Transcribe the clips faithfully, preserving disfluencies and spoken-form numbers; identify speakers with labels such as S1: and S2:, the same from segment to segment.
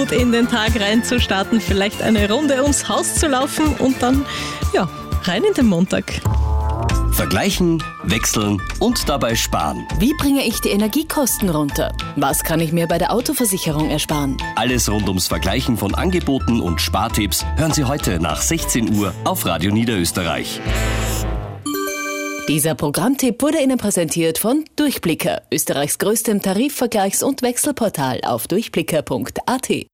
S1: gut in den Tag reinzustarten, vielleicht eine Runde ums Haus zu laufen und dann, ja, rein in den Montag.
S2: Vergleichen, wechseln und dabei sparen.
S3: Wie bringe ich die Energiekosten runter? Was kann ich mir bei der Autoversicherung ersparen?
S2: Alles rund ums Vergleichen von Angeboten und Spartipps hören Sie heute nach sechzehn Uhr auf Radio Niederösterreich.
S3: Dieser Programmtipp wurde Ihnen präsentiert von Durchblicker, Österreichs größtem Tarifvergleichs- und Wechselportal auf durchblicker punkt a t.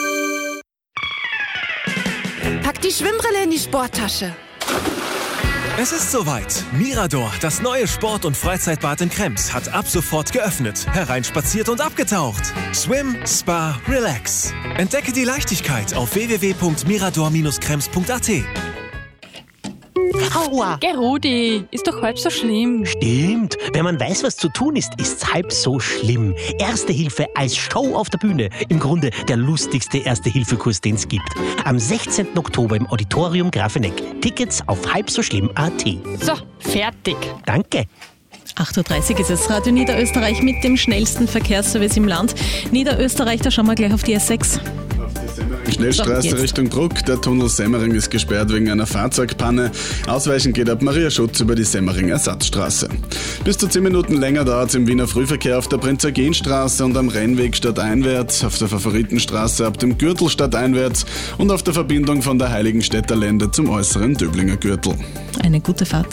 S4: Pack die Schwimmbrille in die Sporttasche.
S5: Es ist soweit. Mirador, das neue Sport- und Freizeitbad in Krems, hat ab sofort geöffnet. Hereinspaziert und abgetaucht. Swim, Spa, Relax. Entdecke die Leichtigkeit auf w w w punkt mirador Bindestrich krems punkt a t.
S6: Aua!
S7: Geh, Rudi, ist doch halb so schlimm.
S6: Stimmt, wenn man weiß, was zu tun ist, ist's halb so schlimm. Erste Hilfe als Show auf der Bühne. Im Grunde der lustigste Erste-Hilfe-Kurs, den es gibt. Am sechzehnten Oktober im Auditorium Grafeneck. Tickets auf halbsoschlimm punkt a t.
S7: So, fertig.
S6: Danke.
S1: acht Uhr dreißig ist es, Radio Niederösterreich mit dem schnellsten Verkehrsservice im Land. Niederösterreich, da schauen wir gleich auf die S sechs.
S8: Schnellstraße
S1: So,
S8: Richtung Bruck. Der Tunnel Semmering ist gesperrt wegen einer Fahrzeugpanne. Ausweichen geht ab Maria Schutz über die Semmering-Ersatzstraße. Bis zu zehn Minuten länger dauert es im Wiener Frühverkehr auf der Prinz-Eugen-Straße und am Rennweg stadteinwärts, auf der Favoritenstraße ab dem Gürtel stadteinwärts und auf der Verbindung von der Heiligenstädter Lände zum äußeren Döblinger Gürtel.
S1: Eine gute Fahrt.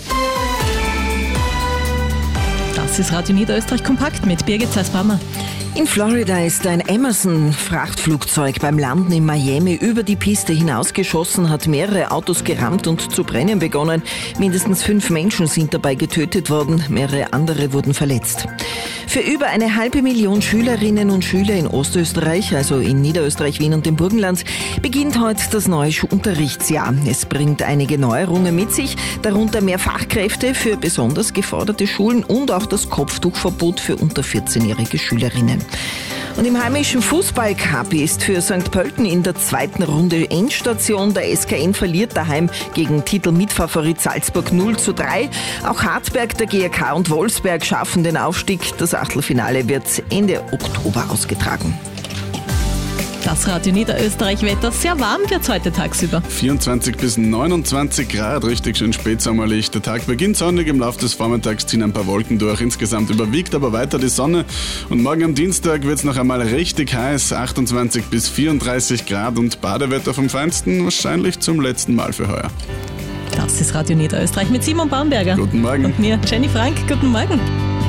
S1: Das ist Radio Niederösterreich kompakt mit Birgit Zeisbaumer.
S4: In Florida ist ein Emerson-Frachtflugzeug beim Landen in Miami über die Piste hinausgeschossen, hat mehrere Autos gerammt und zu brennen begonnen. Mindestens fünf Menschen sind dabei getötet worden, mehrere andere wurden verletzt. Für über eine halbe Million Schülerinnen und Schüler in Ostösterreich, also in Niederösterreich, Wien und dem Burgenland, beginnt heute das neue Unterrichtsjahr. Es bringt einige Neuerungen mit sich, darunter mehr Fachkräfte für besonders geforderte Schulen und auch das Kopftuchverbot für unter vierzehnjährige Schülerinnen. Und im heimischen Fußball-Cup ist für Sankt Pölten in der zweiten Runde Endstation. Der S K N verliert daheim gegen Titelmitfavorit Salzburg null zu drei. Auch Hartberg, der G A K und Wolfsberg schaffen den Aufstieg. Das Achtelfinale wird Ende Oktober ausgetragen.
S1: Das Radio Niederösterreich Wetter, sehr warm wird es heute tagsüber.
S8: vierundzwanzig bis neunundzwanzig Grad, richtig schön spätsommerlich. Der Tag beginnt sonnig, im Laufe des Vormittags ziehen ein paar Wolken durch. Insgesamt überwiegt aber weiter die Sonne. Und morgen am Dienstag wird es noch einmal richtig heiß, achtundzwanzig bis vierunddreißig Grad und Badewetter vom Feinsten, wahrscheinlich zum letzten Mal für heuer.
S1: Das ist Radio Niederösterreich mit Simon Baumberger.
S8: Guten Morgen.
S1: Und mir, Jenny Frank. Guten Morgen.